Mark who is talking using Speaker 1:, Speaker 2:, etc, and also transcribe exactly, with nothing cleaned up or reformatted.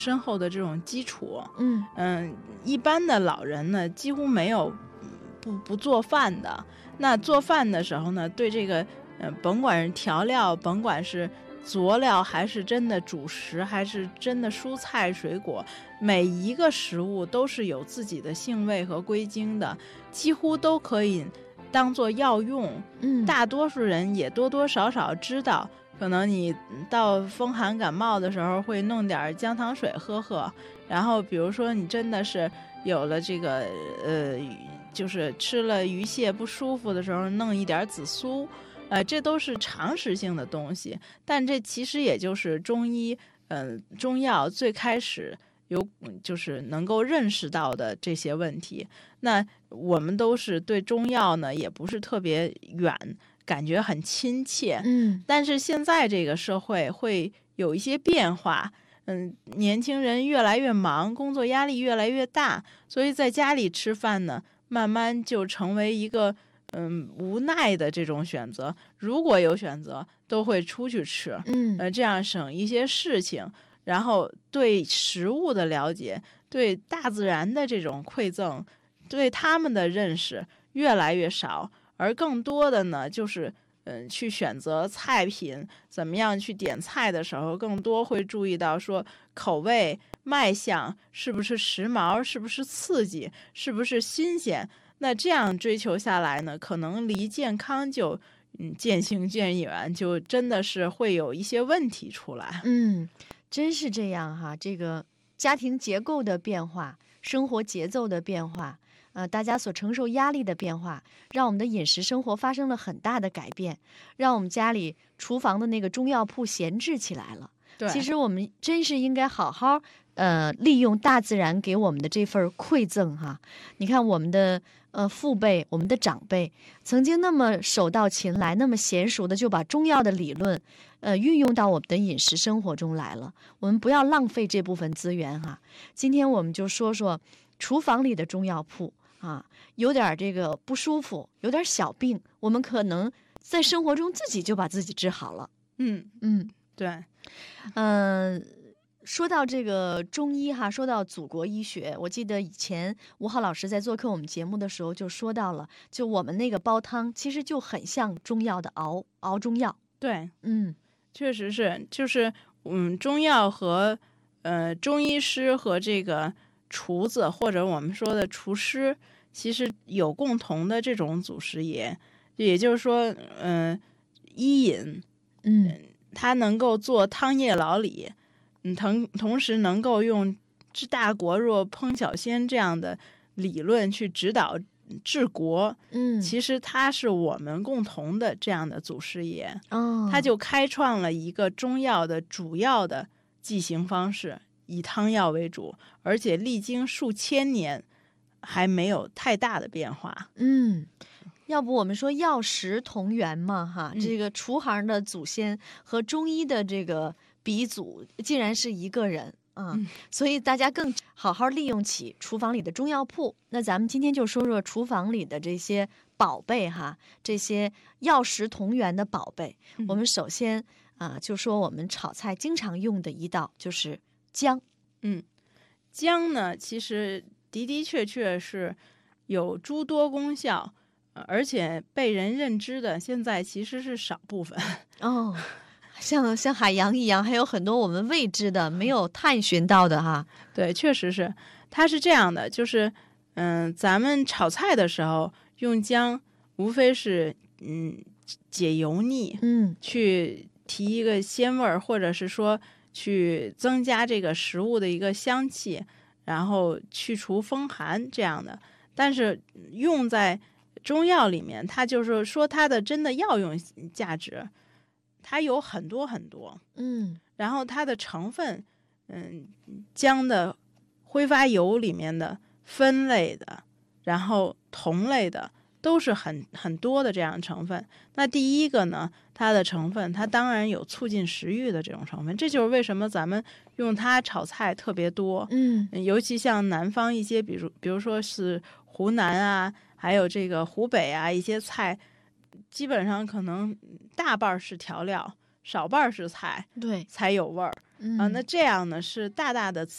Speaker 1: 深厚的这种基础。
Speaker 2: 嗯
Speaker 1: 嗯，一般的老人呢，几乎没有不不做饭的。那做饭的时候呢，对这个，呃，甭管是调料，甭管是佐料，还是真的主食，还是真的蔬菜水果，每一个食物都是有自己的性味和归经的，几乎都可以当做药用。
Speaker 2: 嗯，
Speaker 1: 大多数人也多多少少知道，可能你到风寒感冒的时候会弄点姜糖水喝喝，然后比如说你真的是有了这个呃，就是吃了鱼蟹不舒服的时候，弄一点紫苏，呃，这都是常识性的东西。但这其实也就是中医，呃，中药最开始有就是能够认识到的这些问题。那我们都是对中药呢，也不是特别远，感觉很亲切。
Speaker 2: 嗯，
Speaker 1: 但是现在这个社会会有一些变化，嗯，年轻人越来越忙，工作压力越来越大，所以在家里吃饭呢，慢慢就成为一个嗯无奈的这种选择。如果有选择，都会出去吃，
Speaker 2: 嗯，
Speaker 1: 呃，这样省一些事情，然后对食物的了解，对大自然的这种馈赠，对他们的认识越来越少，而更多的呢，就是嗯，去选择菜品，怎么样去点菜的时候，更多会注意到说口味、卖相是不是时髦，是不是刺激，是不是新鲜。那这样追求下来呢，可能离健康就嗯渐行渐远，就真的是会有一些问题出来。
Speaker 2: 嗯，真是这样哈。这个家庭结构的变化，生活节奏的变化，呃，大家所承受压力的变化，让我们的饮食生活发生了很大的改变，让我们家里厨房的那个中药铺闲置起来了。
Speaker 1: 对，
Speaker 2: 其实我们真是应该好好呃利用大自然给我们的这份馈赠哈。你看我们的呃父辈，我们的长辈曾经那么手到擒来，那么娴熟的就把中药的理论呃运用到我们的饮食生活中来了。我们不要浪费这部分资源哈。今天我们就说说厨房里的中药铺啊，有点这个不舒服，有点小病，我们可能在生活中自己就把自己治好了。
Speaker 1: 嗯
Speaker 2: 嗯。
Speaker 1: 对，
Speaker 2: 嗯，说到这个中医哈，说到祖国医学，我记得以前吴浩老师在做客我们节目的时候就说到了，就我们那个煲汤其实就很像中药的熬熬中药。
Speaker 1: 对，
Speaker 2: 嗯
Speaker 1: 确实是，就是嗯，中药和呃中医师和这个厨子或者我们说的厨师，其实有共同的这种祖师爷，也就是说，嗯、呃，医饮，
Speaker 2: 嗯
Speaker 1: 他能够做汤液老李，嗯，同同时能够用治大国若烹小鲜这样的理论去指导治国，
Speaker 2: 嗯，
Speaker 1: 其实他是我们共同的这样的祖师爷。
Speaker 2: 哦，
Speaker 1: 他就开创了一个中药的主要的剂型方式，以汤药为主，而且历经数千年还没有太大的变化。
Speaker 2: 嗯。要不我们说药食同源嘛，哈，
Speaker 1: 嗯
Speaker 2: 这个厨行的祖先和中医的这个鼻祖竟然是一个人啊，
Speaker 1: 嗯
Speaker 2: 所以大家更好好利用起厨房里的中药铺。那咱们今天就说说厨房里的这些宝贝哈，这些药食同源的宝贝。
Speaker 1: 嗯
Speaker 2: 我们首先啊，就说我们炒菜经常用的一道就是姜。
Speaker 1: 嗯，姜呢，其实的的确确是有诸多功效，呃而且被人认知的现在其实是少部分。
Speaker 2: 哦，像像海洋一样，还有很多我们未知的、没有探寻到的哈。
Speaker 1: 对，确实是，它是这样的，就是嗯、咱们炒菜的时候用姜，无非是嗯解油腻，
Speaker 2: 嗯
Speaker 1: 去提一个鲜味儿，或者是说去增加这个食物的一个香气，然后去除风寒这样的。但是用在中药里面，它就是说它的真的药用价值，它有很多很多。
Speaker 2: 嗯
Speaker 1: 然后它的成分，嗯，姜的挥发油里面的酚类的，然后酮类的，都是很很多的这样成分。那第一个呢，它的成分，它当然有促进食欲的这种成分，这就是为什么咱们用它炒菜特别多。
Speaker 2: 嗯
Speaker 1: 尤其像南方一些，比如比如说是湖南啊，还有这个湖北啊，一些菜，基本上可能大半是调料，少半是菜，
Speaker 2: 对，
Speaker 1: 才有味儿。
Speaker 2: 嗯
Speaker 1: 啊，那这样呢是大大的